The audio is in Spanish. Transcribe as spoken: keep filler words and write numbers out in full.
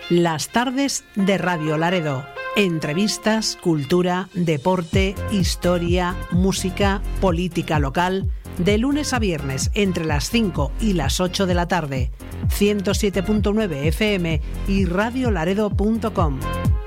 Las tardes de Radio Laredo. Entrevistas, cultura, deporte, historia, música, política local. De lunes a viernes entre las cinco y las ocho de la tarde. ciento siete punto nueve F M y radiolaredo punto com.